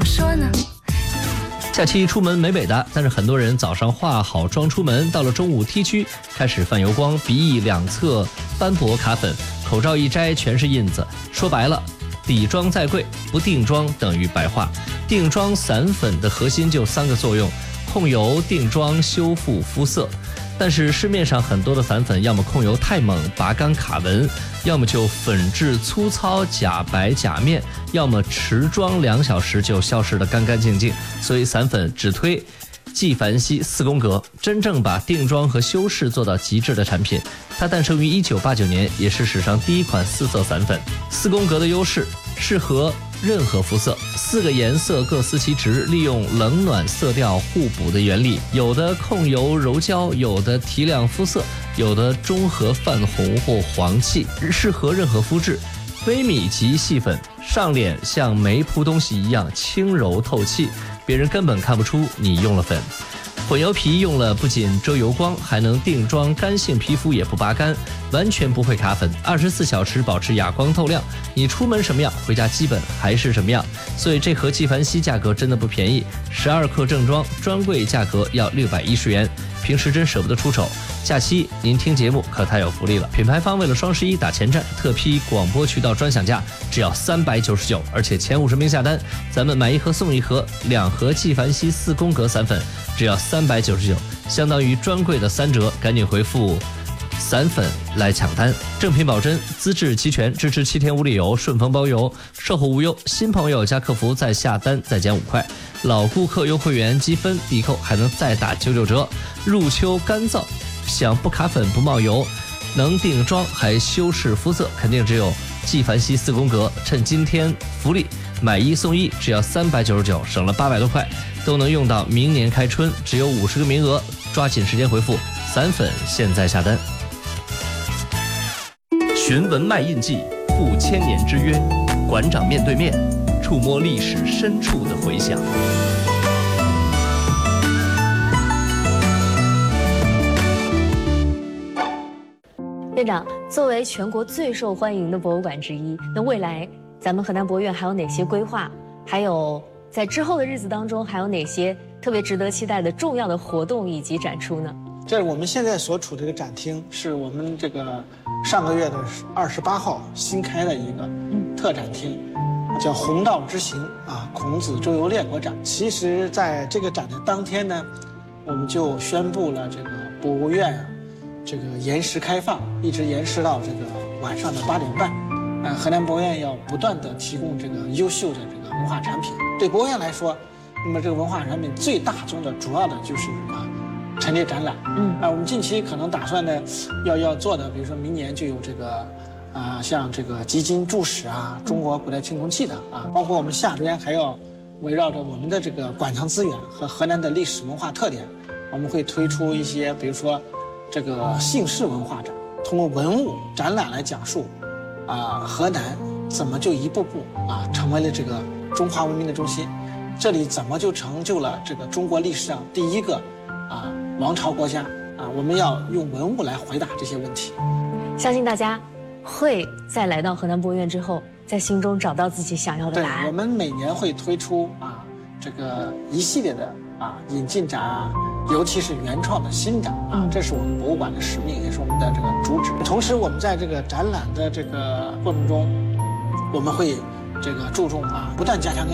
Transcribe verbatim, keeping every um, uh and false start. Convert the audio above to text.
说呢？ 假期出门美美的，但是很多人早上化好妆出门，到了中午 T 区开始泛油光，鼻翼两侧斑驳卡粉，口罩一摘全是印子。说白了，底妆再贵，不定妆等于白化。定妆散粉的核心就三个作用：控油、定妆、修复肤色。但是市面上很多的散粉，要么控油太猛拔干卡纹，要么就粉质粗糙假白假面，要么持妆两小时就消失得干干净净。所以散粉只推纪梵希四宫格，真正把定妆和修饰做到极致的产品。它诞生于一九八九年，也是史上第一款四色散粉。四宫格的优势，适合任何肤色，四个颜色各司其职，利用冷暖色调互补的原理，有的控油柔焦，有的提亮肤色，有的中和泛红或黄气，适合任何肤质。微米级细粉，上脸像没铺东西一样轻柔透气，别人根本看不出你用了粉。混油皮用了不仅遮油光，还能定妆，干性皮肤也不拔干，完全不会卡粉，二十四小时保持哑光透亮。你出门什么样，回家基本还是什么样。所以这盒纪梵希价格真的不便宜，十二克正装专柜价格要六百一十元，平时真舍不得出手。假期您听节目可太有福利了，品牌方为了双十一打前站，特批广播渠道专享价只要三百九十九，而且前五十名下单，咱们买一盒送一盒，两盒纪梵希四宫格散粉只要三百九十九，相当于专柜的三折，赶紧回复散粉来抢单。正品保真，资质齐全，支持七天无理由，顺丰包邮，售后无忧。新朋友加客服再下单再减五块，老顾客优惠员积分抵扣还能再打九九折。入秋干燥，想不卡粉不冒油，能定妆还修饰肤色，肯定只有纪梵希四宫格。趁今天福利，买一送一，只要三百九十九，省了八百多块，都能用到明年开春，只有五十个名额，抓紧时间回复散粉，现在下单。寻文卖印记，赴千年之约，馆长面对面，触摸历史深处的回响。 院长，作为全国最受欢迎的博物馆之一，那未来咱们河南博物院还有哪些规划？还有在之后的日子当中，还有哪些特别值得期待的重要的活动以及展出呢？ 这我们现在所处这个展厅，是我们这个上个月的二十八号新开的一个特展厅，叫“弘道之行”啊，孔子周游列国展。其实，在这个展的当天呢，我们就宣布了这个博物院啊。这个延时开放，一直延时到这个晚上的八点半。呃，河南博物院要不断的提供这个优秀的这个文化产品。对博物院来说，那么这个文化产品最大宗的、主要的就是啊陈列展览。嗯，啊，我们近期可能打算呢要要做的，比如说明年就有这个啊、呃、像这个基金注史啊、中国古代青铜器的啊，包括我们下边还要围绕着我们的这个馆藏资源和河南的历史文化特点，我们会推出一些，比如说。这个姓氏文化展，通过文物展览来讲述，啊、呃，河南怎么就一步步啊成为了这个中华文明的中心，这里怎么就成就了这个中国历史上第一个啊王朝国家啊？我们要用文物来回答这些问题。 相信大家会在来到河南博物院之后，在心中找到自己想要的答案。 对，我们每年会推出啊这个一系列的啊引进展啊。尤其是原创的新展啊，这是我们博物馆的使命，也是我们的这个主旨。同时，我们在这个展览的这个过程中，我们会这个注重啊，不断加强